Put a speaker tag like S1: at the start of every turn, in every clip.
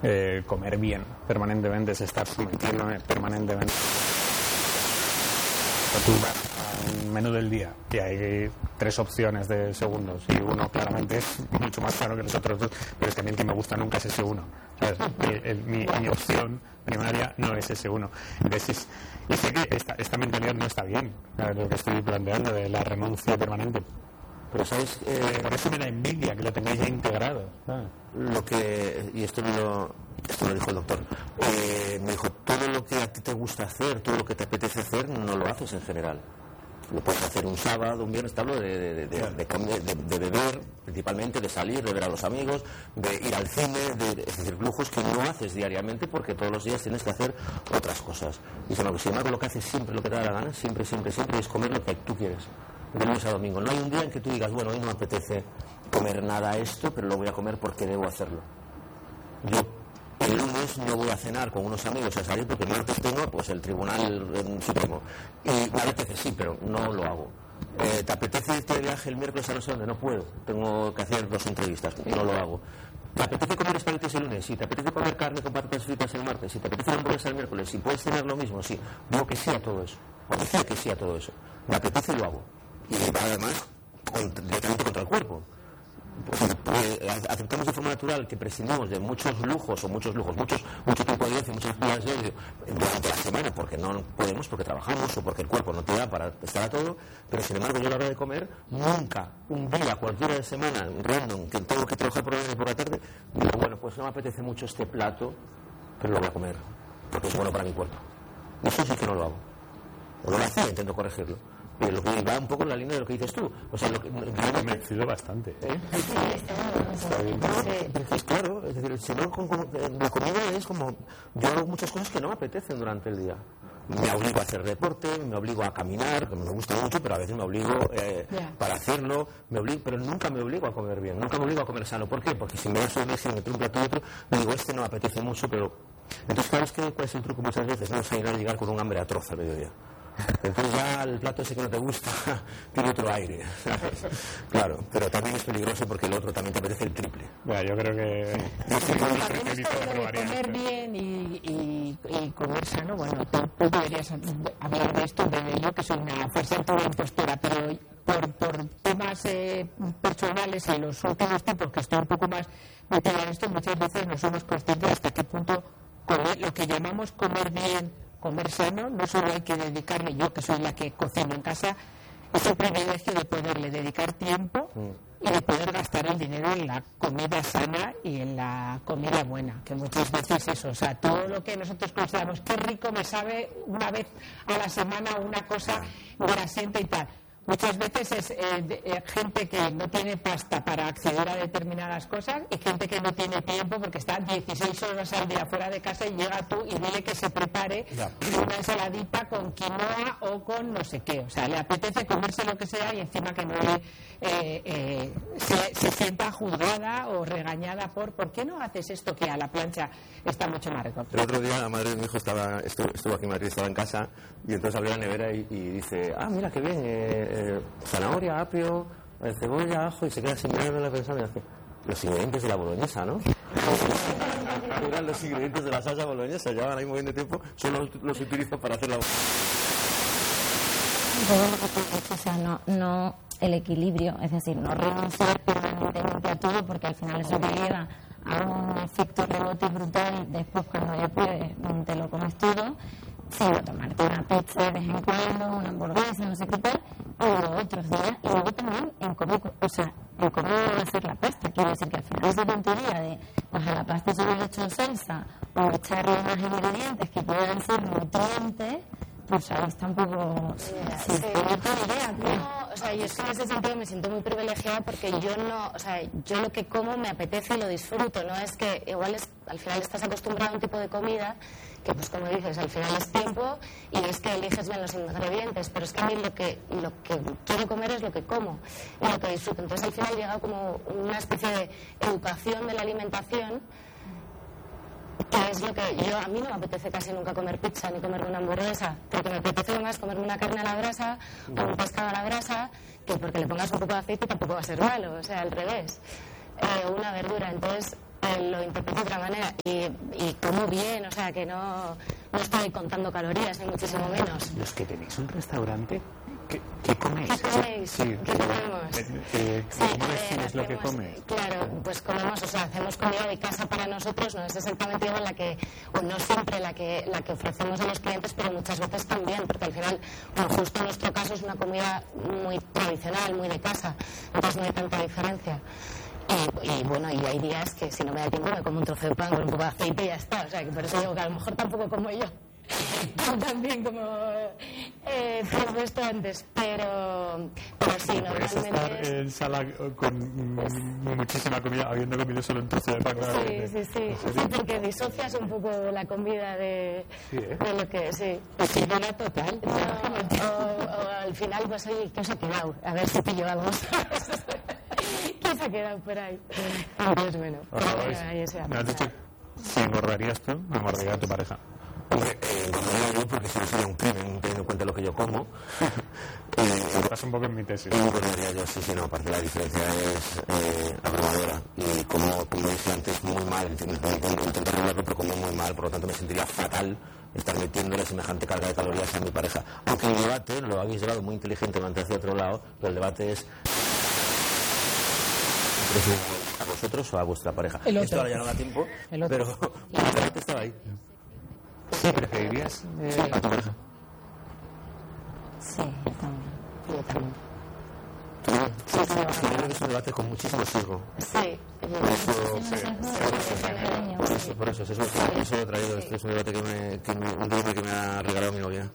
S1: comer bien permanentemente es estar sometiéndome permanentemente. Tú vas a un menú del día y hay 3 opciones de segundos y uno claramente es mucho más caro que los otros 2, pero es que a mí el que me gusta nunca es ese uno, ¿sabes? Mi opción primaria no es ese uno. Entonces, y sé que esta mentalidad no está bien, ¿sabes? Lo que estoy planteando de la renuncia permanente. Pero sabes, por eso me da envidia que lo tengáis ya integrado, ¿sabes?
S2: Y esto lo dijo el doctor, me dijo, todo lo que a ti te gusta hacer, todo lo que te apetece hacer, no lo haces en general. Lo puedes hacer un sábado, un viernes, te hablo de beber, principalmente, de salir, de ver a los amigos, de ir al cine, es decir, lujos que no haces diariamente porque todos los días tienes que hacer otras cosas. Y sin embargo, lo que haces siempre, lo que te da la gana, siempre, es comer lo que tú quieres, de lunes a domingo. No hay un día en que tú digas, bueno, hoy no me apetece comer nada esto, pero lo voy a comer porque debo hacerlo. Yo el lunes no voy a cenar con unos amigos a salir porque el martes tengo pues el Tribunal Supremo y me apetece, sí, pero no lo hago. ¿Te apetece irte de viaje el miércoles a no sé dónde? No puedo, tengo que hacer 2 entrevistas, no lo hago. ¿Te apetece comer espaguetis el lunes? Sí. ¿Te apetece comer carne con patatas fritas el martes? Sí. ¿Te apetece hamburguesa el miércoles? Sí. ¿Puedes cenar lo mismo? Sí. Digo que sí a todo eso, o decía que sí a todo eso. Me apetece y lo hago, y además directamente contra el cuerpo. Aceptamos de forma natural que prescindimos de mucho tiempo de ocio, muchas días de ocio durante la semana porque no podemos, porque trabajamos o porque el cuerpo no te da para estar a todo, pero sin embargo yo a la hora de comer nunca, un día, cualquiera de semana, random, que tengo que trabajar por la tarde, digo, bueno, pues no me apetece mucho este plato, pero lo voy a comer porque es bueno para mi cuerpo. Eso sí que no lo hago, o no lo hacía, intento corregirlo. Pero lo que va un poco en la línea de lo que dices tú. O sea,
S1: me decido bastante.
S2: Entonces, claro, es decir, si no, la comida es como... Yo hago muchas cosas que no me apetecen durante el día. Me obligo a hacer deporte, me obligo a caminar, que me gusta mucho, pero a veces me obligo para hacerlo, pero nunca me obligo a comer bien, nunca me obligo a comer sano. ¿Por qué? Porque si me das un mes y me meto un plato y otro, me digo, este no me apetece mucho, pero... Entonces, ¿sabes cuál es el truco muchas veces? No es llegar con un hambre atroz al mediodía. Entonces ya el plato ese que no te gusta tiene otro aire, ¿sabes? Claro, pero también es peligroso porque el otro también te apetece el triple.
S1: Bueno, yo creo que
S3: comer bien y comer sano, bueno, tú deberías hablar de esto, de yo que soy una farsante de impostura, pero por temas personales y los últimos tiempos que estoy un poco más metida en esto, muchas veces no somos conscientes hasta qué punto lo que llamamos comer bien, comer sano, no solo hay que dedicarle, yo que soy la que cocino en casa, es el privilegio de poderle dedicar tiempo y de poder gastar el dinero en la comida sana y en la comida buena, que muchas veces eso, o sea, todo lo que nosotros consideramos qué rico me sabe una vez a la semana una cosa grasienta y tal. Muchas veces es gente que no tiene pasta para acceder a determinadas cosas y gente que no tiene tiempo porque está 16 horas al día fuera de casa y llega tú y dile que se prepare una ensaladita con quinoa o con no sé qué. O sea, le apetece comerse lo que sea y encima que no se sienta juzgada o regañada ¿por qué no haces esto que a la plancha está mucho más rico?
S2: El otro día la madre de mi hijo estuvo aquí en Madrid, estaba en casa y entonces abrió la nevera y dice, mira qué bien, zanahoria, apio, cebolla, ajo, y se queda sin mirarme pensando y hace los ingredientes de la boloñesa, ¿no? Eran los ingredientes de la salsa boloñesa, llevan ahí muy bien de tiempo, solo los utilizo para hacer la
S4: todo lo que tú has dicho, o sea, no el equilibrio, es decir, no renunciar permanentemente a todo porque al final eso te lleva a un efecto rebote brutal después cuando ya puedes, te lo comes todo, sino tomarte una pizza de vez en cuando, una hamburguesa, no sé qué tal, y luego otros días, y luego también en cómo hacer la pasta, quiero decir que al final esa tontería de pues a la pasta solo le echo salsa o echarle más ingredientes que puedan ser nutrientes, pues ahí está un poco...
S5: No, o sea, yo en ese sentido me siento muy privilegiada porque yo lo que como me apetece y lo disfruto, no es que igual al final estás acostumbrado a un tipo de comida que pues como dices, al final es tiempo y es que eliges bien los ingredientes, pero es que a mí lo que quiero comer es lo que como y lo que disfruto. Entonces al final llega como una especie de educación de la alimentación, que es lo que a mí no me apetece casi nunca comer pizza ni comerme una hamburguesa, porque me apetece más comerme una carne a la brasa o un pescado a la brasa, que porque le pongas un poco de aceite tampoco va a ser malo, o sea, al revés, una verdura. Entonces lo interpreto de otra manera y como bien, o sea, que no estoy contando calorías ni muchísimo menos.
S1: Los que tenéis un restaurante, ¿qué coméis?
S5: ¿Qué coméis?
S1: Sí,
S5: ¿Qué comemos?
S1: ¿Cómo defines lo que comes?
S5: Claro, pues comemos, o sea, hacemos comida de casa para nosotros, no es exactamente igual o no siempre la que ofrecemos a los clientes, pero muchas veces también, porque al final, bueno, justo en nuestro caso es una comida muy tradicional, muy de casa, entonces no hay tanta diferencia. Y bueno, y hay días que si no me da tiempo me como un trozo de pan con un poco de aceite y ya está, o sea, que por eso digo que a lo mejor tampoco como yo. También como propuesto antes, pero sí,
S1: puedes estar en sala con muchísima comida habiendo comido solo un trozo de pan.
S5: Sí, porque disocias un poco la comida de lo que sí.
S3: Oxígeno total.
S5: O al final, pues oye, ¿qué os ha quedado? A ver si pillo algo. ¿Qué se ha quedado por ahí? Entonces, bueno, ahí se
S1: me has dicho, si engordarías tú, engordaría a tu pareja.
S2: Hombre, engordaría yo porque si no sería un crimen, teniendo en cuenta lo que yo como.
S1: Estás un poco en mi tesis.
S2: Engordaría yo, sí, no, aparte la diferencia es abrumadora. Y como dije antes, muy mal, intento arreglarlo, pero como muy mal, por lo tanto me sentiría fatal estar metiéndole semejante carga de calorías a mi pareja. Aunque el debate, lo habéis llevado muy inteligentemente hacia otro lado, pero el debate es a vosotros o a vuestra pareja. Esto ahora ya no da tiempo, pero el debate estaba ahí.
S1: ¿Sí preferirías a tu pareja?
S4: Sí, yo también.
S2: Sí, yo creo que es un debate con muchísimo sesgo.
S5: Sí.
S2: Por eso lo he traído. Este es un debate un debate que me ha regalado mi novia.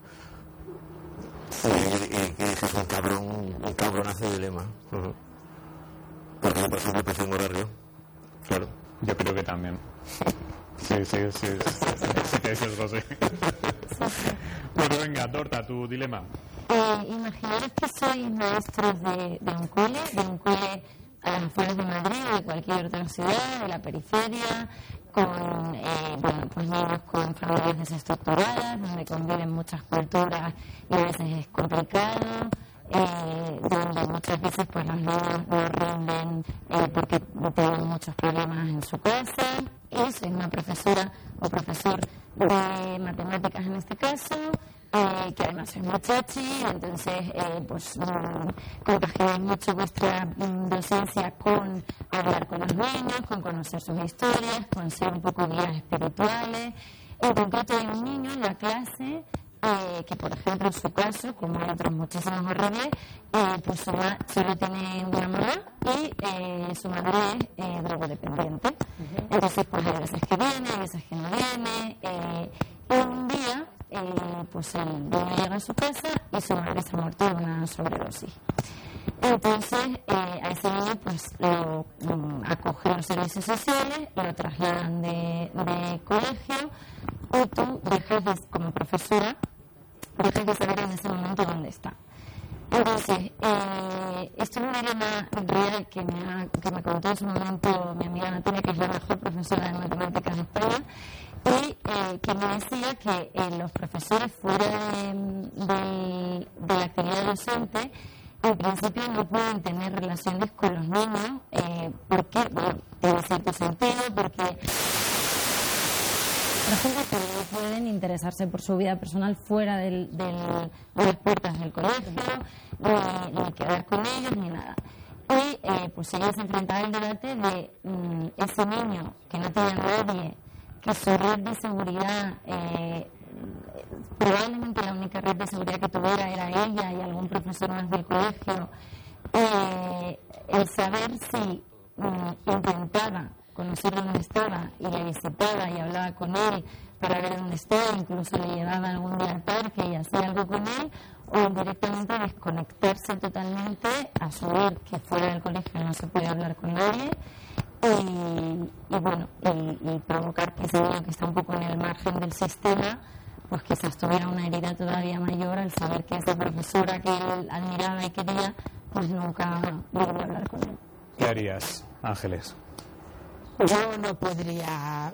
S2: Y que es un cabronazo de lema. Porque yo, por ejemplo, prefiero engordar yo. Claro.
S1: Yo creo que también. Sí, que eso es José. Bueno, venga, Torta, tu dilema.
S4: Imaginaros que sois maestros de un cole a las afueras de Madrid o de cualquier otra ciudad, de la periferia, con pues niños con familias desestructuradas, donde conviven muchas culturas y a veces es complicado. Donde muchas veces pues los niños no rinden porque tienen muchos problemas en su casa. Y soy una profesora o profesor de matemáticas en este caso, que además es muy chachi, entonces pues compagináis mucho vuestra docencia con hablar con los niños, con conocer sus historias, con ser un poco guías espirituales. En concreto hay un niño en la clase que, por ejemplo, en su caso, como en otros muchísimos horribles, pues solo tiene una mamá y su madre es drogodependiente. Entonces, pues hay veces que viene, hay veces que no viene. Y un día, pues el niño llega a su casa y su madre se ha muerto de una sobredosis. Entonces, a ese niño pues lo acogen los servicios sociales, lo trasladan de colegio, y tú dejas como profesora, dejas de saber en ese momento dónde está. Entonces, esto es un dilema real que me contó en su momento mi amiga Natalia, que es la mejor profesora de matemáticas de España, y que me decía que los profesores fuera de la actividad docente en principio no pueden tener relaciones con los niños porque, bueno, tiene cierto sentido, porque por ejemplo, que no pueden interesarse por su vida personal fuera de las puertas del colegio, ni quedar con ellos, ni nada. Y pues ella se enfrentaba al debate de ese niño que no tenía nadie, que su red de seguridad, probablemente la única red de seguridad que tuviera era ella y algún profesor más del colegio, el saber si intentaba conocer dónde estaba y le visitaba y hablaba con él para ver dónde estaba, incluso le llevaba algún día al parque y hacía algo con él, o directamente desconectarse totalmente, asumir que fuera del colegio no se puede hablar con nadie y provocar que ese niño que está un poco en el margen del sistema pues quizás tuviera una herida todavía mayor al saber que esa profesora que él admiraba y quería pues nunca volvió a hablar con él.
S1: ¿Qué harías, Ángeles?
S3: Yo no podría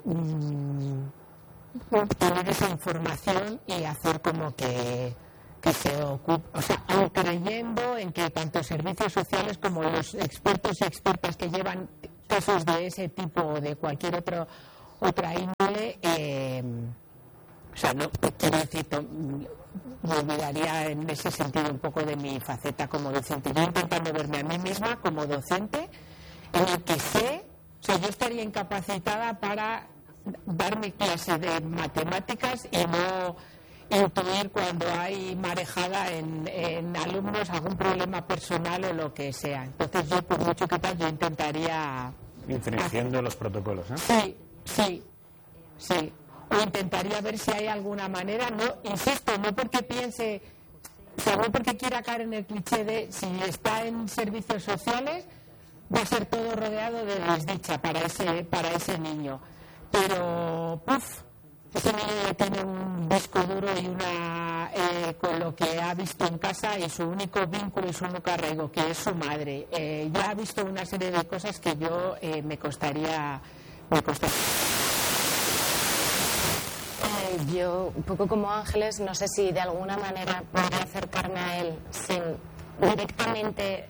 S3: tener esa información y hacer como que se ocupe, o sea, aun creyendo en que tanto servicios sociales como los expertos y expertas que llevan casos de ese tipo o de cualquier otra índole, o sea, no quiero decir, me olvidaría en ese sentido un poco de mi faceta como docente. Yo intentando verme a mí misma como docente, en el que sé, o sea, yo estaría incapacitada para darme clase de matemáticas y no intuir cuando hay marejada en alumnos algún problema personal o lo que sea. Entonces yo, por mucho que tal, yo intentaría...
S1: Infringiendo los protocolos, ¿eh?
S3: Sí. O intentaría ver si hay alguna manera, no, insisto, no porque piense, o sea, no porque quiera caer en el cliché de si está en servicios sociales va a ser todo rodeado de desdicha para ese niño. Pero, ese niño ya tiene un disco duro y con lo que ha visto en casa y su único vínculo y su único arraigo, que es su madre. Ya ha visto una serie de cosas que yo me costaría.
S5: Yo, un poco como Ángeles, no sé si de alguna manera podría acercarme a él sin directamente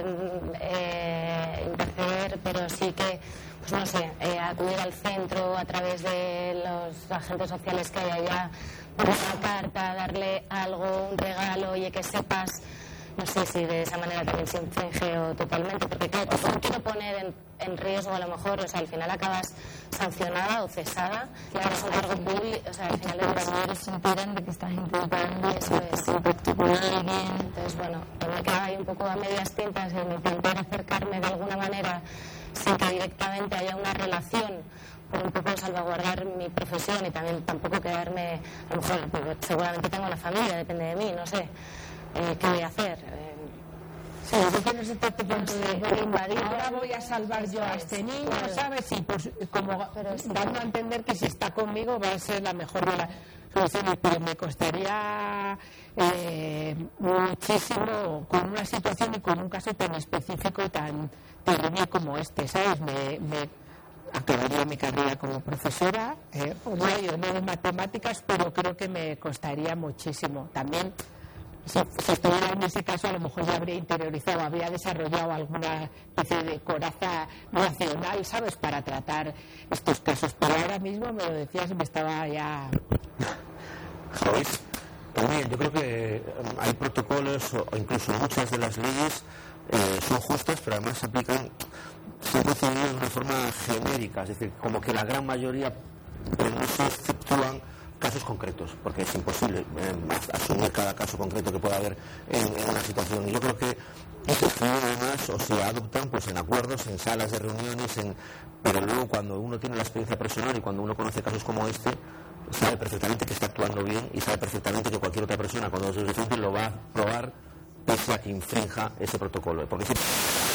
S5: interceder, pero sí que, pues no sé, acudir al centro a través de los agentes sociales que hay allá, dar una carta, darle algo, un regalo, oye, que sepas. No sé si de esa manera también se infringe o totalmente, porque claro, tampoco quiero poner en riesgo, a lo mejor, o sea, al final acabas sancionada o cesada, claro, es un cargo público, o sea, al final los padres
S4: se enteran de que estás intentando
S5: eso es
S4: impacto con alguien.
S5: Entonces, bueno, yo me quedaba ahí un poco a medias tintas en intentar acercarme de alguna manera sin que directamente haya una relación, por un poco salvaguardar mi profesión y también tampoco quedarme, a lo mejor, pues, seguramente tengo una familia, depende de mí, no sé. ¿Qué voy a hacer?
S3: Sí, yo no se trata tanto de invadir. Ahora voy a salvar yo a este niño, ¿sabes? Y pues, como dando a entender que si está conmigo va a ser la mejor de las soluciones, pero me costaría muchísimo con una situación y con un caso tan específico y tan terrible como este, ¿sabes? Acabaría mi carrera como profesora, no de matemáticas, pero creo que me costaría muchísimo. También, si estuviera en ese caso, a lo mejor ya habría interiorizado, habría desarrollado alguna especie de coraza racional, ¿sabes?, para tratar estos casos. Pero ahora mismo, me lo decías, me estaba ya...
S2: ¿Sabéis? Pues bien, yo creo que hay protocolos o incluso muchas de las leyes son justas, pero además se aplican, se han concebido de una forma genérica, es decir, como que la gran mayoría no se exceptúan casos concretos, porque es imposible asumir cada caso concreto que pueda haber en una situación. Y yo creo que se escriben además o se adoptan pues en acuerdos, en salas de reuniones, pero luego cuando uno tiene la experiencia personal y cuando uno conoce casos como este, sabe perfectamente que está actuando bien y sabe perfectamente que cualquier otra persona cuando se defiende lo va a probar pese a que infrinja ese protocolo. Porque esos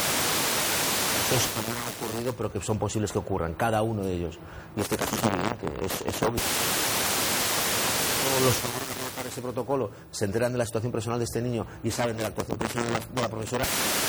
S2: no han ocurrido, pero que son posibles que ocurran, cada uno de ellos. Y este caso es evidente, es obvio. Todos los que van a trabajar ese protocolo se enteran de la situación personal de este niño y saben de la actuación personal de la profesora.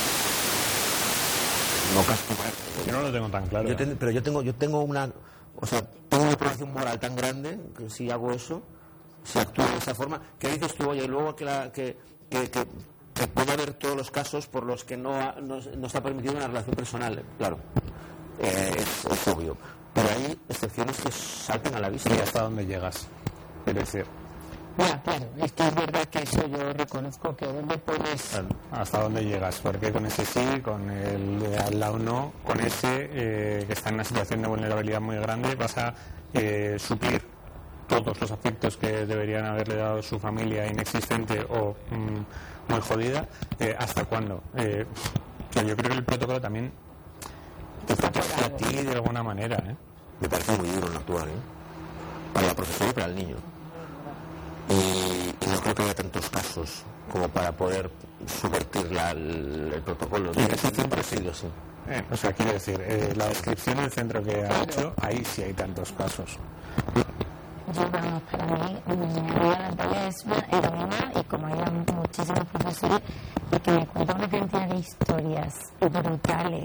S2: No castigar.
S1: Yo no lo tengo tan claro.
S2: Pero yo tengo una obligación moral tan grande que si hago eso, si actúo de esa forma, que dices tú, oye, y luego que puede haber todos los casos por los que no está permitida una relación personal, claro, es obvio. Pero hay excepciones que saltan a la vista.
S1: ¿Y hasta dónde llegas? Es decir,
S3: ya, claro, es que es verdad que eso yo reconozco, que donde pones...
S1: ¿hasta dónde llegas? Porque con ese sí, con el de al lado no, con ese que está en una situación de vulnerabilidad muy grande, vas a suplir todos los afectos que deberían haberle dado su familia inexistente o muy jodida. ¿Hasta cuándo? Yo creo que el protocolo también te protege a ti de alguna manera, ¿eh?
S2: Me parece muy duro en actuar, para la profesora y para el niño. Y no creo que haya tantos casos como para poder subvertir el protocolo. Siempre ha sido así.
S1: O sea, quiero decir, la descripción del centro que ha hecho, ahí sí hay tantos casos.
S4: Yo, vamos, para mí, María Natalia es una heroína, y como hay muchísimos profesores, y que me cuenta una cantidad de historias brutales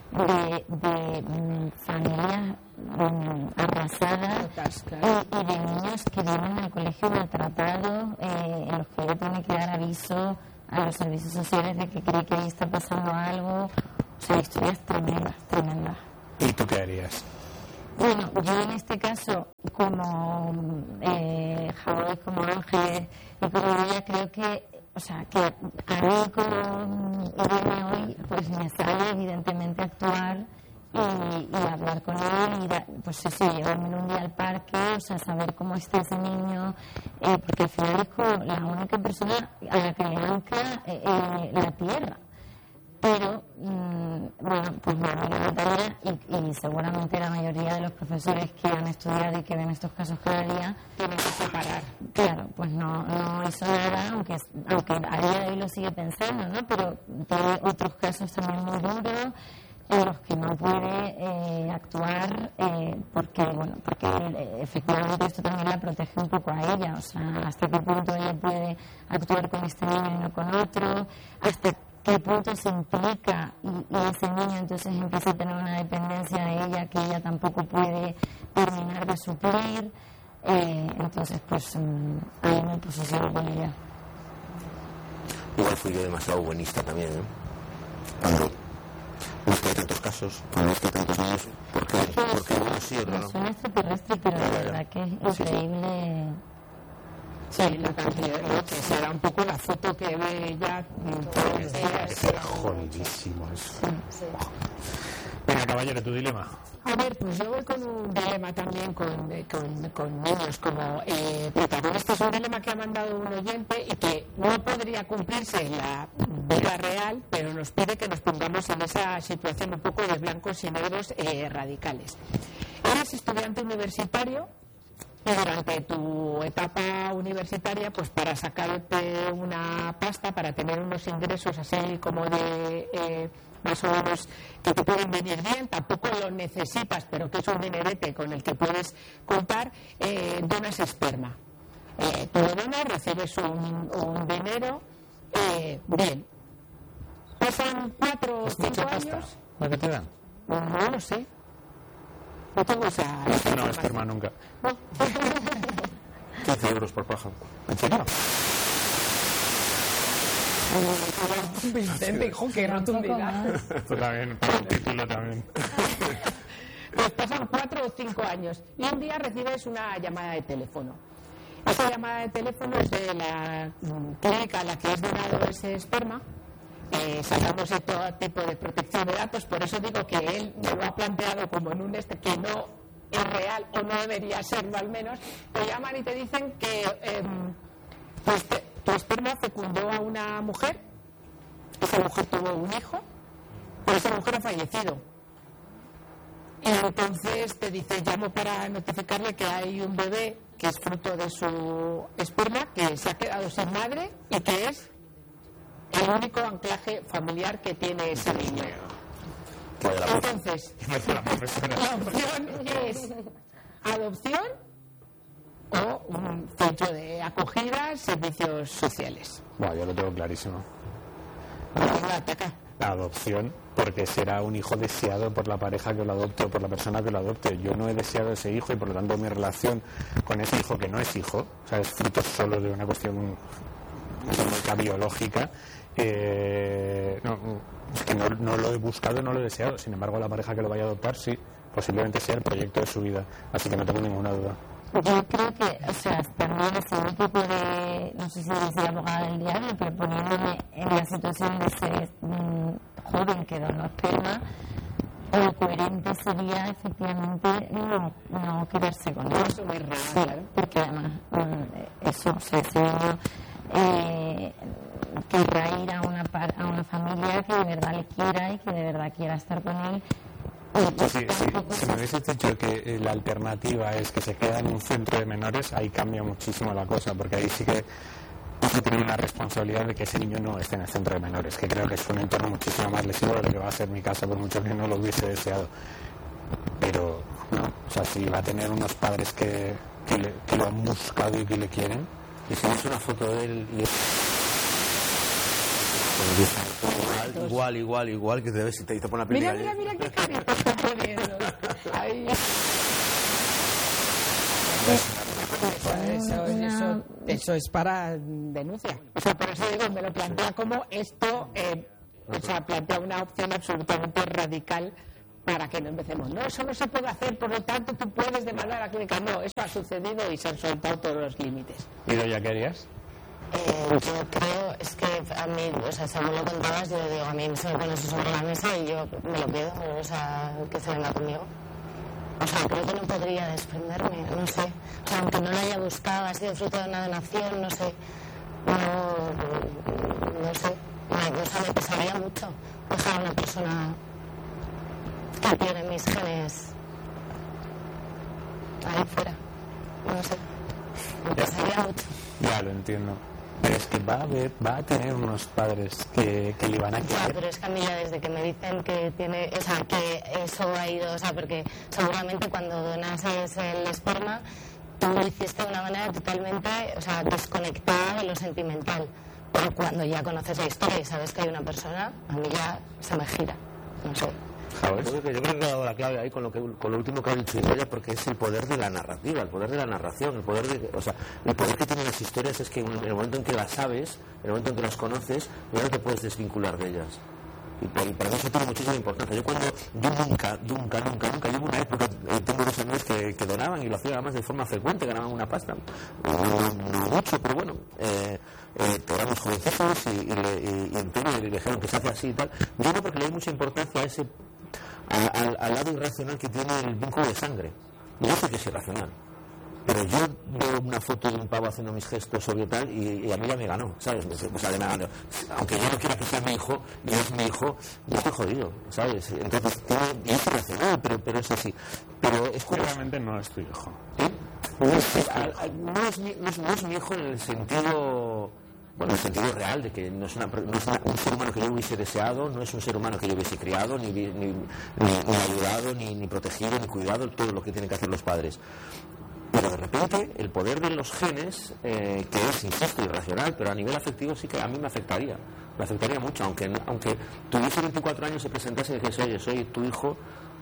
S4: de familias arrasadas y de niños que vienen al colegio maltratados, en los que ella tiene que dar aviso a los servicios sociales de que cree que ahí está pasando algo. O sea, historias tremendas.
S1: ¿Y tú qué harías?
S4: Bueno, yo en este caso, como Jabois, como Ángeles y como ella, creo que, o sea, que a mí como Irene hoy, pues me sale evidentemente actuar y hablar con él y pues sí, llevarme un día al parque, o sea, saber cómo está ese niño, porque al final es como la única persona a la que le ancla la tierra. Pero, bueno, pues mi amiga Natalia y seguramente la mayoría de los profesores que han estudiado y que ven estos casos cada día
S3: Tienen que separar.
S4: claro, pues no hizo nada, aunque a día de hoy lo sigue pensando, ¿no? Pero tiene otros casos también muy duros en los que no puede actuar porque efectivamente esto también la protege un poco a ella, o sea, hasta qué punto ella puede actuar con este niño y no con otro, hasta qué punto se implica y ese niño entonces empieza a tener una dependencia de ella que ella tampoco puede terminar de suplir. Entonces pues ahí me posiciono con ella.
S2: Igual fui yo demasiado buenista también, ¿no? Cuando es que hay tantos casos, cuando es que hay tantos niños, porque uno sí, otro no.
S4: Suena extraterrestre, pero la verdad que es increíble.
S3: Sí, la cantidad, ¿no? Que será un poco la foto que ve ella todos los días.
S1: Es jodidísimo eso.
S5: Sí.
S1: Venga, caballero, tu dilema.
S3: A ver, pues yo voy con un dilema también con niños como protagonistas. Un dilema que ha mandado un oyente y que no podría cumplirse en la vida real, pero nos pide que nos pongamos en esa situación un poco de blancos y negros radicales. Eres estudiante universitario y durante tu etapa universitaria, pues para sacarte una pasta, para tener unos ingresos así como de más o menos que te pueden venir bien, tampoco lo necesitas, pero que es un dinerete con el que puedes contar, donas esperma. Tú lo donas, recibes un dinero, bien. Pasan 4 o 5 años.
S1: ¿Lo que te dan?
S3: No lo sé. No tengo esa
S1: No,
S3: información.
S1: esperma nunca.
S2: 15 euros por paja.
S1: ¿En serio?
S3: Vicente, hijo, qué rotundidad.
S1: Esto también, por el título también.
S3: Pues pasan 4 o 5 años y un día recibes una llamada de teléfono. Esa llamada de teléfono es de la clínica a la que has donado ese esperma, sacándose todo tipo de protección de datos. Por eso digo que él me lo ha planteado como en un que no es real o no debería serlo al menos. Te llaman y te dicen que pues tu esperma fecundó a una mujer, esa mujer tuvo un hijo, pero esa mujer ha fallecido. Y entonces te dice, llamo para notificarle que hay un bebé que es fruto de su esperma, que se ha quedado sin madre y que es el único anclaje familiar que tiene ese niño. Entonces, la opción es adopción o un centro de acogida, servicios sociales.
S1: Bueno, yo lo tengo clarísimo.
S3: Venga, ataca.
S1: La adopción, porque será un hijo deseado por la pareja que lo adopte o por la persona que lo adopte. Yo no he deseado ese hijo y por lo tanto mi relación con ese hijo que no es hijo, o sea, es fruto solo de una cuestión biológica, es que no lo he buscado, no lo he deseado. Sin embargo, la pareja que lo vaya a adoptar, sí, posiblemente sea el proyecto de su vida. Así que no tengo ninguna duda.
S4: Yo creo que, o sea, también es un tipo de, no sé si decir abogada del diablo, pero poniéndome en la situación de ese joven que donó esperma, lo coherente sería efectivamente no quedarse con él.
S3: Eso es raro,
S4: Sí,
S3: claro.
S4: porque además eso, o sea, ese niño querrá ir a una familia que de verdad le quiera y que de verdad quiera estar con él.
S1: Si me hubieses dicho que la alternativa es que se queda en un centro de menores, ahí cambia muchísimo la cosa, porque ahí sí que vas a tener una responsabilidad de que ese niño no esté en el centro de menores, que creo que es un entorno muchísimo más lesivo de lo que va a ser mi casa, por mucho que no lo hubiese deseado. Pero, no, o sea, si va a tener unos padres que lo han buscado y que le quieren.
S2: Y si ves una foto de él y igual que te ves y te pone la piel.
S3: Mira qué carita está poniendo. Ahí. Eso es para denuncia. O sea, por eso digo, me lo plantea como esto, o sea, plantea una opción absolutamente radical para que no empecemos. No, eso no se puede hacer, por lo tanto tú puedes demandar a la clínica. No, eso ha sucedido y se han soltado todos los límites.
S1: ¿Y ya qué harías?
S5: Yo creo, es que a mí, o sea, según lo contabas, yo digo, a mí se me pone eso sobre la mesa y yo me lo quedo, o sea, que se venga conmigo. O sea, creo que no podría desprenderme, no sé. O sea, aunque no lo haya buscado, ha sido fruto de una donación, no sé. No sé. O sea, me pesaría mucho dejar a una persona que tiene mis genes ahí fuera. No sé. Me pesaría mucho.
S1: Ya lo entiendo. Pero es que va a tener unos padres que le van a
S5: Ya,
S1: querer.
S5: pero es que a mí ya desde que me dicen que tiene, o sea, que eso ha ido, o sea, porque seguramente cuando donas el esperma, tú lo hiciste de una manera totalmente, o sea, desconectada de lo sentimental. Pero cuando ya conoces la historia y sabes que hay una persona, a mí ya se me gira, no sé.
S2: ¿Sabes? Yo creo que ha dado la clave ahí con lo último que ha dicho ella, porque es el poder de la narrativa, el poder de la narración, el poder que tienen las historias es que en el momento en que las sabes, en el momento en que las conoces, ya no te puedes desvincular de ellas. Y para mí eso tiene muchísima importancia. Yo nunca, llevo una época, tengo 2 amigos que donaban y lo hacían además de forma frecuente, ganaban una pasta. No mucho, pero bueno, éramos jovencitos y en Perú le dijeron que se hace así y tal. Yo no, porque le doy mucha importancia a ese al lado irracional que tiene el vínculo de sangre. Yo sé que es irracional, pero yo veo una foto de un pavo haciendo mis gestos o tal y a mí ya me ganó, ¿sabes? O sea, me ganó. Aunque yo no quiera que sea mi hijo y es mi hijo, yo estoy jodido, ¿sabes? Entonces, y es irracional, pero es así. Pero es
S1: Seguramente no es tu hijo.
S2: ¿Eh? No es mi hijo en el sentido... Bueno, en el sentido real de que no es un ser humano que yo hubiese deseado, no es un ser humano que yo hubiese criado, ni ayudado, ni protegido, ni cuidado, todo lo que tienen que hacer los padres. Pero de repente el poder de los genes, que es, insisto, irracional, pero a nivel afectivo sí que a mí me afectaría mucho, aunque tuviese 24 años, se presentase y dijese, oye, soy tu hijo,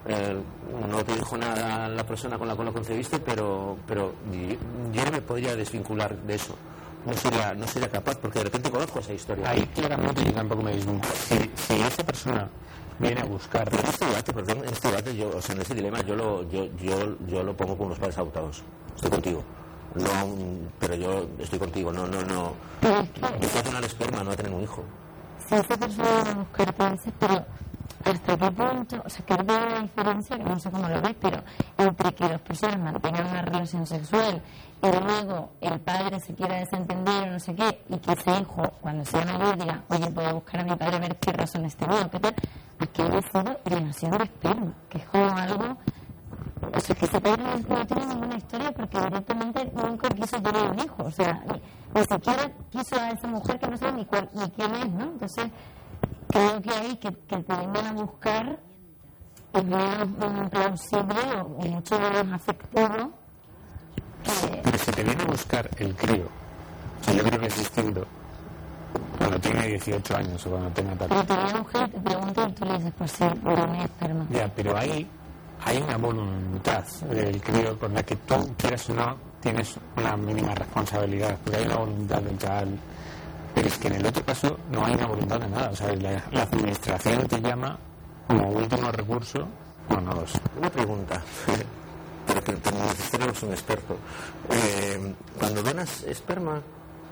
S2: no te dijo nada la persona con la cual lo concebiste, pero yo no me podría desvincular de eso. No sería capaz, porque de repente conozco esa historia.
S1: Ahí claramente yo tampoco me desvinculo. Si esa persona viene a buscar...
S2: Pero en este debate, yo, o sea, en ese dilema yo lo pongo con los padres adoptados. Estoy contigo. No, pero yo estoy contigo. No. Yo quiero donar esperma, no tener un hijo.
S4: Si esa persona viene a buscarte, dices, pero ¿hasta qué punto? O sea, que veo la diferencia, que no sé cómo lo ves, pero entre que las personas mantengan una relación sexual y luego el padre se quiera desentender o no sé qué, y que ese hijo, cuando sea mayor, diga, oye, puedo buscar a mi padre a ver qué razones tenía, qué tal, aquí ha sido donación de esperma, que es como algo, o sea, que ese padre no tiene ninguna historia porque directamente nunca quiso tener un hijo, o sea, ni siquiera quiso a esa mujer que no sabe ni quién es, ¿no? Entonces, creo que ahí que te vengan a buscar es menos plausible o mucho menos afectivo.
S1: Pero si te viene a buscar el crío, o sea, yo creo que es distinto cuando tiene 18 años o cuando tenga tal.
S4: Pero te viene a buscar y te pregunta y tú le dices, pues sí, doné esperma.
S1: Ya, pero ahí hay una voluntad del crío con la que tú, quieras o no, tienes una mínima responsabilidad, porque hay una voluntad del chaval. Pero es que en el otro caso no hay una voluntad de nada. O sea, la administración te llama como último recurso. Bueno, no lo sé.
S2: Una pregunta, pero que el es un experto. Cuando donas esperma,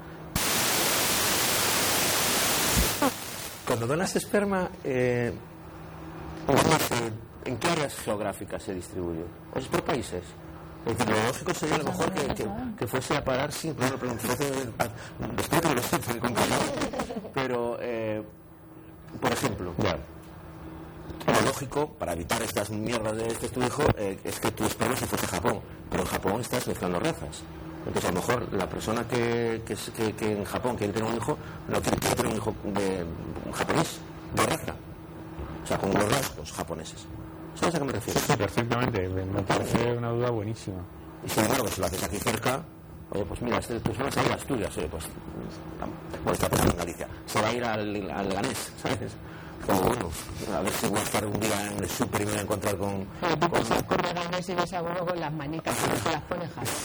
S2: ¿en qué áreas geográficas se distribuye? ¿Es por países? Es decir, lo lógico sería a lo mejor que fuese a parar, sí, pero espero que lo sepa con calor, pero, por ejemplo, lo lógico, para evitar estas mierdas de este tu hijo, es que tu esperma se fuese a Japón, pero en Japón estás mezclando razas. Entonces, a lo mejor la persona que en Japón quiere tener un hijo, no quiere tener un hijo de japonés, de raza, o sea, con los rasgos japoneses. ¿Sabes a qué me refiero?
S1: Sí, perfectamente. Me parece una duda buenísima.
S2: Y sin embargo, si lo haces aquí cerca, oye, pues mira, tus manos a ir a Asturias, oye, pues, bueno, está pasando en Galicia, se va a ir al Leganés, ¿sabes? Como bueno, a ver si voy a estar un día en el súper y me voy a encontrar con...
S3: Tú pasas por Leganés y ves a uno con las manitas y con las conejas.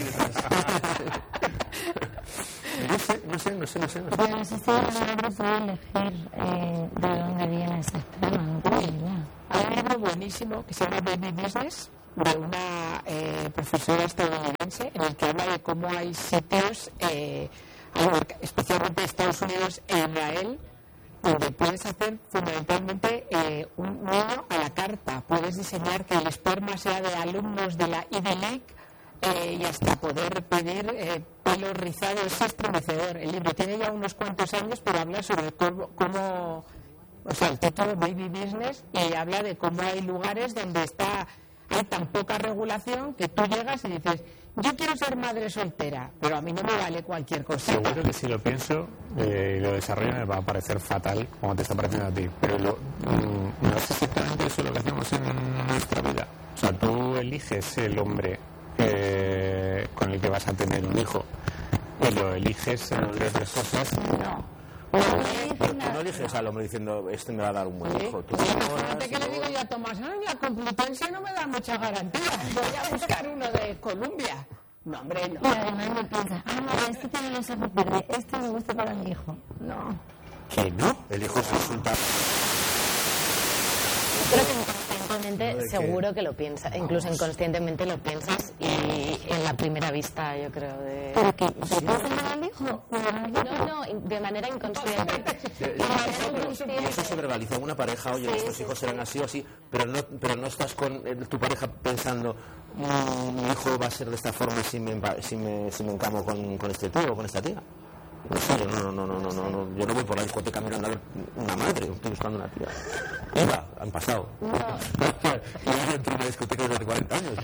S2: No sé.
S4: Pero no sé si el padre puede elegir de dónde viene ese esperma, no puede, ya.
S3: A ver, buenísimo que se llama Baby Business, de una profesora estadounidense, en el que habla de cómo hay sitios, especialmente Estados Unidos e Israel, donde puedes hacer fundamentalmente un niño a la carta. Puedes diseñar que el esperma sea de alumnos de la Ivy League y hasta poder pedir pelo rizado. Es estremecedor. El libro tiene ya unos cuantos años, pero habla sobre cómo o sea, el título Baby Business, y habla de cómo hay lugares donde hay tan poca regulación que tú llegas y dices, yo quiero ser madre soltera, pero a mí no me vale cualquier cosa.
S1: Seguro que si lo pienso y lo desarrollo me va a parecer fatal como te está pareciendo a ti, pero no es exactamente eso lo que hacemos en nuestra vida. O sea, tú eliges el hombre con el que vas a tener un hijo y lo eliges en otras cosas.
S3: No.
S2: Pero tú no eliges al hombre diciendo, este me va a dar un buen hijo. Tú
S3: Fíjate que le digo yo a Tomás, la Complutense no me da mucha garantía, voy a buscar uno de Columbia. No, hombre, no.
S4: Y además me piensas, este tiene los ojos verdes, este me gusta para mi hijo. No.
S2: que no, el hijo es resultado.
S5: Creo que inconscientemente seguro que lo piensas, incluso inconscientemente lo piensas y en la primera vista yo creo de...
S4: ¿Pero qué? ¿Te pasa al hijo?
S5: No, de manera inconsciente.
S2: Y eso se verbaliza en una pareja, oye, nuestros hijos serán así o así, pero no estás con tu pareja pensando, mi hijo va a ser de esta forma si me encamo con este tío o con esta tía. No, yo no voy por la discoteca mirando a ver una madre, estoy buscando una tía. Han pasado. Yo entro en una discoteca desde 40 años.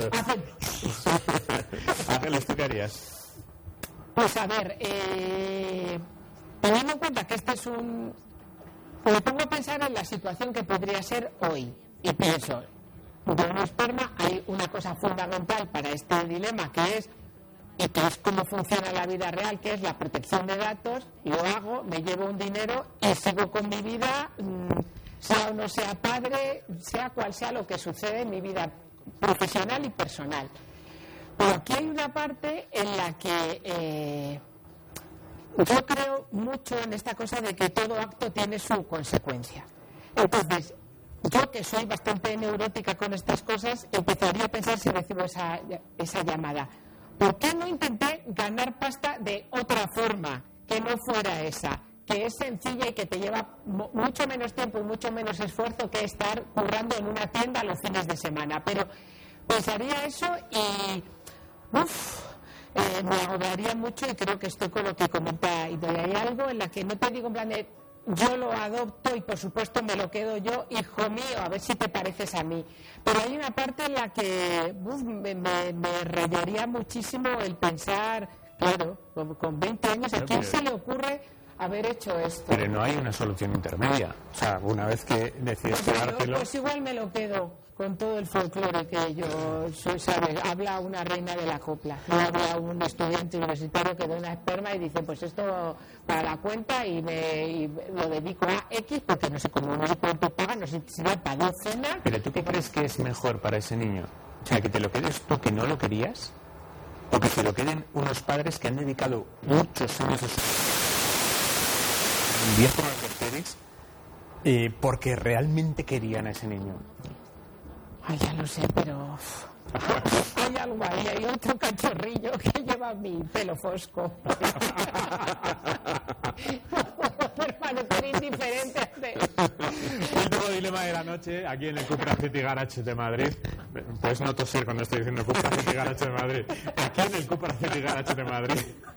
S1: Ángeles, ¿tú qué harías?
S3: Pues a ver, teniendo en cuenta que este es me pongo a pensar en la situación que podría ser hoy y pienso, de un esperma hay una cosa fundamental para este dilema que es cómo funciona la vida real, que es la protección de datos. Lo hago, me llevo un dinero y sigo con mi vida, sea o no sea padre, sea cual sea lo que sucede en mi vida profesional y personal. Pero aquí hay una parte en la que yo creo mucho en esta cosa de que todo acto tiene su consecuencia. Entonces, yo que soy bastante neurótica con estas cosas, empezaría a pensar si recibo esa llamada. ¿Por qué no intenté ganar pasta de otra forma que no fuera esa? Que es sencilla y que te lleva mucho menos tiempo y mucho menos esfuerzo que estar currando en una tienda los fines de semana. Pero pensaría eso y me agobiaría mucho, y creo que estoy con lo que comenta Idoia. Hay algo en la que no te digo en plan de yo lo adopto y por supuesto me lo quedo yo, hijo mío, a ver si te pareces a mí. Pero hay una parte en la que me rayaría muchísimo el pensar, claro, con 20 años, ¿a quién se le ocurre haber hecho esto?
S1: Pero no hay una solución intermedia. O sea, una vez que decides quedártelo...
S3: Pues igual me lo quedo con todo el folclore que yo soy, ¿sabes? Habla una reina de la copla, no habla un estudiante universitario que da una esperma y dice, pues esto para la cuenta y lo dedico a X, porque no sé cómo, no sé cuánto paga, no sé si da para 2 cenas.
S1: ¿Pero tú qué crees que es mejor para ese niño? O sea, que te lo quedes tú que no lo querías, o que se lo queden unos padres que han dedicado muchos años de su 10 por Arterix porque realmente querían a ese niño.
S3: Ay, ya lo sé, pero hay algo ahí, hay otro cachorrillo que lleva mi pelo fosco. No puedo permanecer indiferente ante...
S1: Último dilema de la noche, aquí en el Cupra City Garage de Madrid. Puedes no toser cuando estoy diciendo Cupra City Garage de Madrid. Aquí en el Cupra City Garage de Madrid.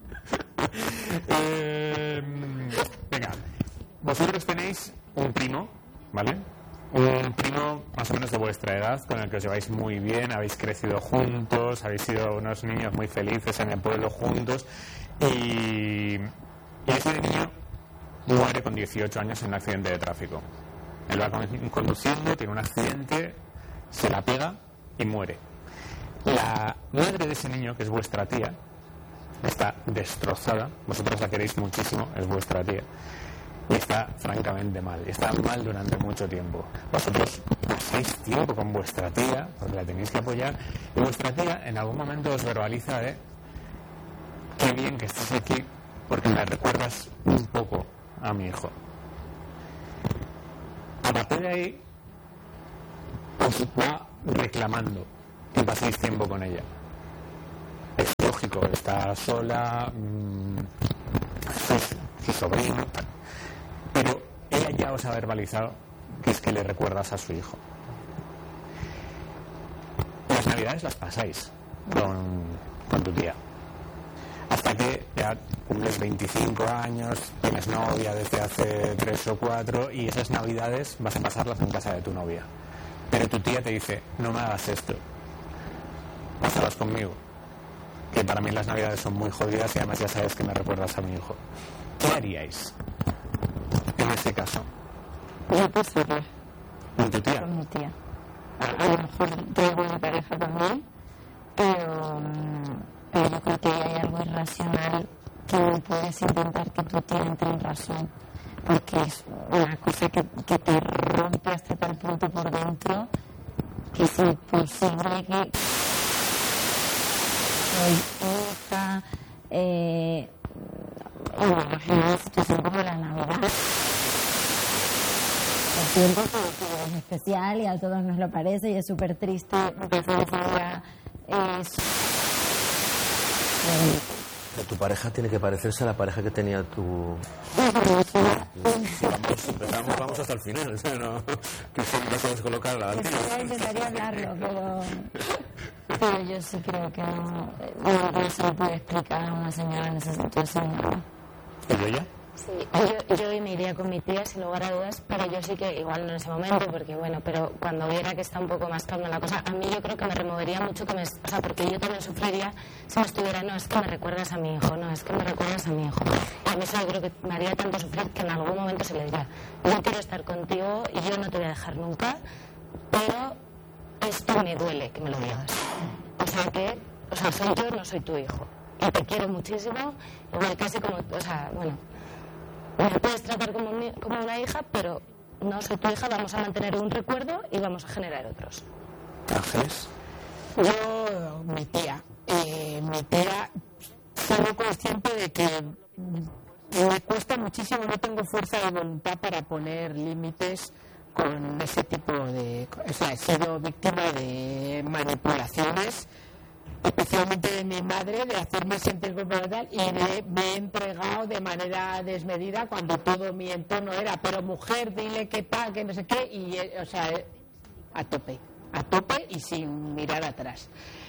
S1: Venga, vosotros tenéis un primo, ¿vale? Un primo más o menos de vuestra edad, con el que os lleváis muy bien, habéis crecido juntos, habéis sido unos niños muy felices en el pueblo juntos, y ese niño muere con 18 años en un accidente de tráfico. Él va conduciendo, tiene un accidente, se la pega y muere. La madre de ese niño, que es vuestra tía, está destrozada, vosotros la queréis muchísimo, es vuestra tía, y está francamente mal, y está mal durante mucho tiempo. Vosotros pasáis tiempo con vuestra tía, porque la tenéis que apoyar, y vuestra tía en algún momento os verbaliza qué bien que estás aquí, porque me recuerdas un poco a mi hijo. A partir de ahí, pues va reclamando que paséis tiempo con ella. Es lógico, está sola, su sobrino, pero ella ya os ha verbalizado que es que le recuerdas a su hijo. Las navidades las pasáis con tu tía, hasta que ya cumples 25 años, tienes novia desde hace 3 o 4 y esas navidades vas a pasarlas en casa de tu novia, pero tu tía te dice: no me hagas esto, pásalas conmigo, que para mí las navidades son muy jodidas y además ya sabes que me recuerdas a mi hijo. ¿Qué haríais en ese caso?
S3: Yo pasarla
S1: ¿Con tu tía?
S3: con mi tía. A lo mejor tengo una pareja también, pero yo creo que hay algo irracional que no puedes intentar que tu tía entre en razón, porque es una cosa que te rompe hasta tal punto por dentro que es imposible que soy hija, en una situación como la Navidad.
S4: El tiempo es especial y a todos nos lo parece y es súper triste empezar ese día.
S2: Tu pareja tiene que parecerse a la pareja que tenía tu... Vamos hasta el final, o sea, no, que vas a descolocar la antigua.
S4: Intentaría hablarlo, pero yo sí creo que no se le puede explicar a una señora en esa situación.
S1: ¿Y ella?
S5: Sí, yo me iría con mi tía sin lugar a dudas, pero yo sí que, igual no en ese momento, porque bueno, pero cuando viera que está un poco más calma la cosa, a mí yo creo que me removería mucho, o sea, porque yo también sufriría si me estuviera: no, es que me recuerdas a mi hijo, no, es que me recuerdas a mi hijo. Y a mí eso yo creo que me haría tanto sufrir que en algún momento se le dirá: yo quiero estar contigo y yo no te voy a dejar nunca, pero esto me duele que me lo digas. O sea, soy yo, no soy tu hijo. Y te quiero muchísimo, igual casi como, o sea, bueno, me puedes tratar como una hija, pero no soy tu hija, vamos a mantener un recuerdo y vamos a generar otros.
S1: ¿Ángeles?
S3: Yo, mi tía, soy consciente de que me cuesta muchísimo, no tengo fuerza de voluntad para poner límites con ese tipo de... O sea, he sido víctima de manipulaciones, especialmente de mi madre, de hacerme sentir culpable y me he entregado de manera desmedida cuando todo mi entorno era: pero mujer, dile qué tal, que no sé qué, y o sea, a tope y sin mirar atrás.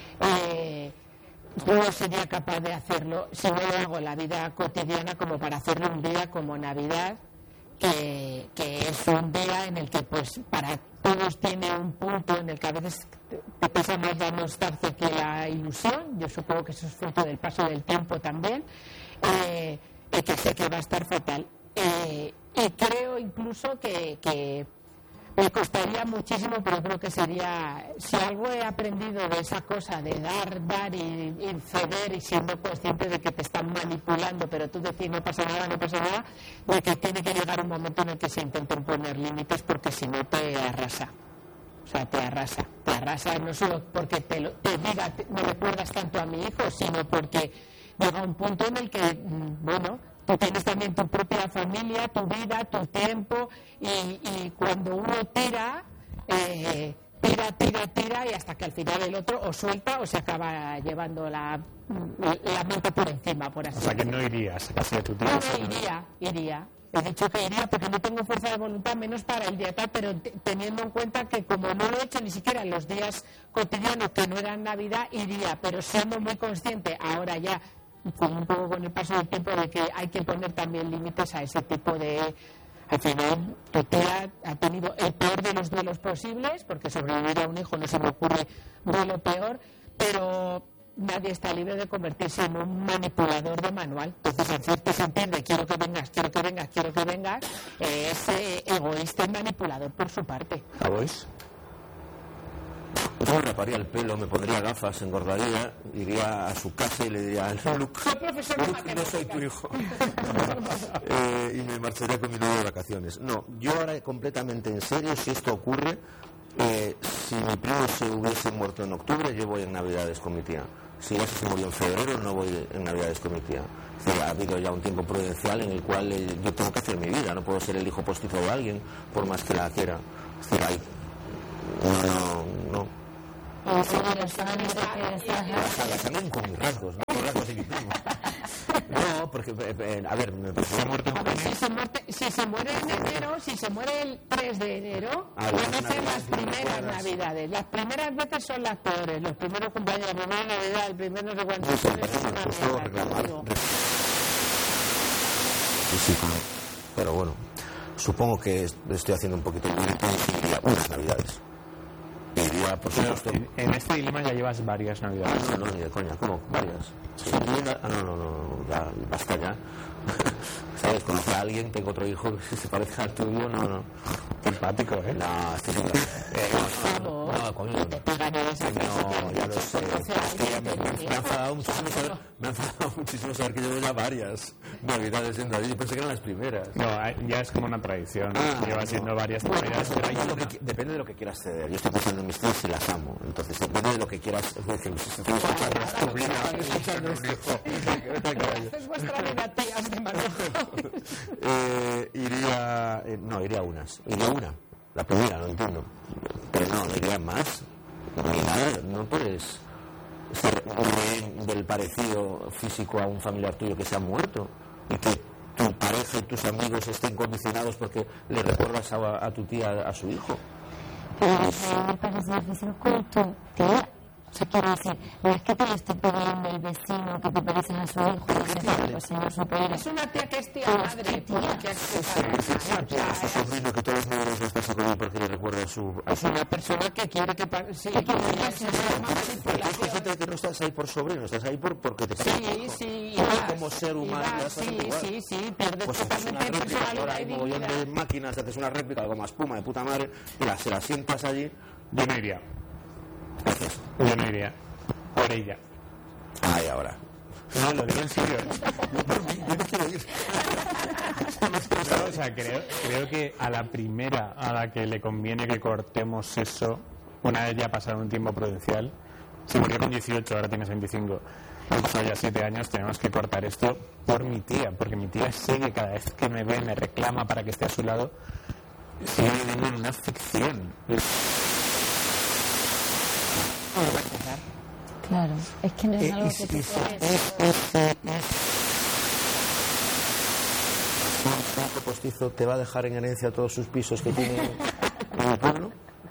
S3: No sería capaz de hacerlo si no lo hago en la vida cotidiana, como para hacerlo un día como Navidad, que es un día en el que pues para todos tiene un punto en el que a veces te pesa más la nostalgia que la ilusión. Yo supongo que eso es fruto del paso del tiempo también, y que sé que va a estar fatal, y creo incluso que me costaría muchísimo, pero creo que sería, si algo he aprendido de esa cosa de dar y ceder, y siendo consciente de que te están manipulando, pero tú decís no pasa nada, de que tiene que llegar un momento en el que se intenten poner límites, porque si no te arrasa. O sea, te arrasa no solo porque te diga me recuerdas tanto a mi hijo, sino porque llega un punto en el que, bueno, tú tienes también tu propia familia, tu vida, tu tiempo, y cuando uno tira, y hasta que al final el otro o suelta o se acaba llevando la manta por encima, por así decirlo.
S1: O sea, que no irías casi a tu tía.
S3: Iría. He dicho que iría porque no tengo fuerza de voluntad, menos para el día tal, pero teniendo en cuenta que como no lo he hecho ni siquiera en los días cotidianos que no eran Navidad, iría, pero siendo muy consciente ahora ya, un poco con el paso del tiempo, de que hay que poner también límites a ese tipo de... Al final, tu tía ha tenido el peor de los duelos posibles, porque sobrevivir a un hijo no se me ocurre duelo peor, pero nadie está libre de convertirse en un manipulador de manual. Entonces, en cierto sentido, quiero que vengas, es egoísta y manipulador por su parte.
S1: ¿A vos?
S2: Yo me raparía el pelo, me pondría gafas, engordaría, iría a su casa y le diría: Luke, no soy tu hijo. Y me marcharía con mi novio de vacaciones. No, yo ahora completamente en serio, si esto ocurre, si mi primo se hubiese muerto en octubre, yo voy en Navidades con mi tía. Si ya se murió en febrero, no voy en Navidades con mi tía. Es decir, ha habido ya un tiempo prudencial en el cual yo tengo que hacer mi vida, no puedo ser el hijo postizo de alguien, por más que la quiera. Es decir,
S4: personas que
S2: La sangre con mis rasgos, no con rasgos de mi primo. No, porque, a ver,
S3: Si se muere en enero, si se muere el 3 de enero, van a ser las primeras navidades. Las primeras veces son las peores. Los primeros cumpleaños, la primera navidad, el primer no sé cuántos
S2: no sé,
S3: años, es una
S2: justo
S3: mierda,
S2: reclamar.
S3: digo.
S2: Sí, pero bueno, supongo que estoy haciendo un poquito de límite y diría unas navidades. Iría, por supuesto.
S1: En este dilema ya llevas varias navidades.
S2: No, ni de coña, ¿cómo? Varias. Sí, no, ya, basta ya. ¿Sabes? Conocer a alguien, tengo otro hijo que se parezca al tuyo, no.
S1: Simpático, ¿eh?
S2: No, estoy no, coño. No, ya lo sé. Me ha enfadado muchísimo saber que llevo ya varias navidades en David. Yo pensé que eran las primeras.
S1: No, ya es como una tradición. Lleva siendo varias navidades.
S2: Depende de lo que quieras ceder. Yo estoy pensando en mis tíos y las amo. Entonces, depende de lo que quieras.
S3: Es vuestra vida, tías de manejo.
S2: Iría unas. Iría una. La primera, no entiendo. Pero no iría más. Ni nada. No puedes ser del parecido físico a un familiar tuyo que se ha muerto. Y que tu pareja y tus amigos estén condicionados porque le recuerdas a tu tía a su hijo.
S4: Pero el parecido físico con tu tía. O sea, quiero decir, no es que te lo esté pidiendo el vecino que te pareces a su hijo, pues señor superior.
S3: Es una tía que es tía madre.
S2: Su sobrino que todos los negros lo estás con él porque le recuerda a su...
S3: Es una persona que quiere que... Sí, que
S2: es consciente de que no estás ahí por sobrino, estás ahí porque te parece.
S3: Sí,
S2: como ser humano.
S3: Sí, pierdes
S2: pues
S3: totalmente
S2: una réplica,
S3: personalidad
S2: ahora hay
S3: y
S2: mogollón
S3: dignidad.
S2: de máquinas, haces una réplica, algo más espuma de puta madre, y se la sientas allí.
S1: Yo no iría. Yo no iría. Por ella.
S2: Ay, ahora.
S1: No, lo digo en serio.
S2: Yo no quiero ir.
S1: No, o sea, creo que a la primera a la que le conviene que cortemos eso, una vez ya pasado un tiempo prudencial, se murió con 18, ahora tienes 25, han pasado ya 7 años, tenemos que cortar esto por mi tía, porque mi tía sé que cada vez que me ve me reclama para que esté a su lado, sigue viviendo en una ficción.
S4: Claro, es que no es algo que te
S2: Un hijo postizo te va a dejar en herencia todos sus pisos que tiene en el pueblo.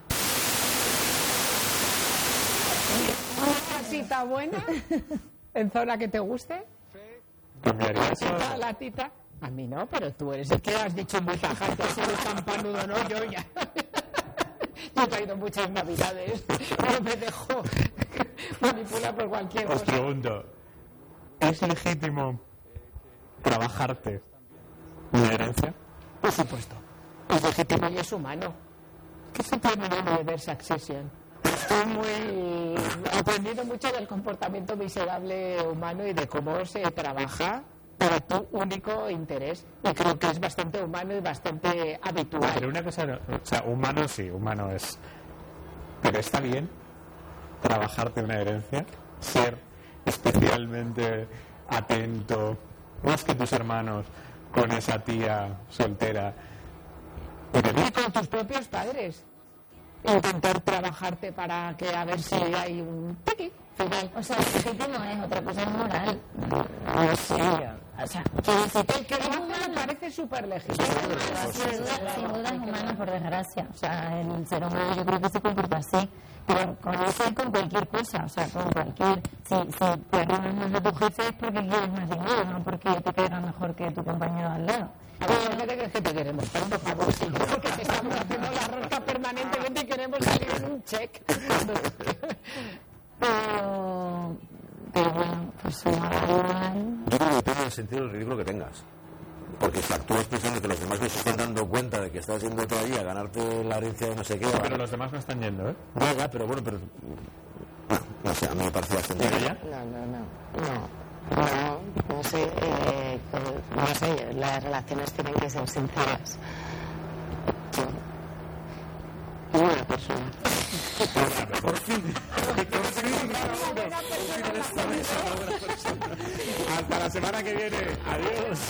S3: Una casita buena, en zona que te guste.
S1: ¿Cambiaría eso?
S3: La tita. A mí no, pero tú eres el que has dicho muy tajante, has sido campanudo, ¿no? Yo ya. Yo he traído muchas navidades, no me dejo manipular por cualquier
S1: Os
S3: cosa.
S1: pregunto, ¿es legítimo trabajarte una herencia?
S3: Por supuesto, es legítimo y es humano. ¿Qué se tiene de ver Succession? Estoy muy... He aprendido mucho del comportamiento miserable humano y de cómo se trabaja para tu único interés. Y creo que es bastante humano y bastante habitual.
S1: Pero una cosa, o sea, humano sí, humano es. Pero está bien trabajarte una herencia, ser especialmente atento, más que tus hermanos, con esa tía soltera.
S3: Y con tus propios padres. Intentar trabajarte para que a ver si hay un piqui final.
S4: O sea, legítimo es otra cosa, es moral. No sé, o sea, quiero decir,
S3: El que lo hace me parece súper legítimo.
S4: sin duda es humano, por desgracia. O sea, el ser humano yo creo que se comporta así. Pero con eso y con cualquier cosa, o sea, con cualquier... Si te arrimas más a tu jefe es porque quieres más dinero, no porque te caiga mejor que tu compañero al lado.
S3: A ver, ¿qué te crees que te queremos? Pero por favor, sí, porque te estamos haciendo la rosca permanentemente y queremos salir en un check.
S4: Pero bueno, pues igual...
S2: Yo creo que depende del sentido del ridículo que tengas. Porque si actúas pensando que los demás no se están dando cuenta de que estás yendo todavía a ganarte la herencia de no sé qué.
S1: Pero los demás no están yendo, ¿eh?
S2: Ya, pero bueno, pero... No sé, a mí me parece bastante...
S5: No sé, no sé, las relaciones tienen que ser sinceras. Y una persona.
S1: Por fin. Hasta la semana que viene. Adiós.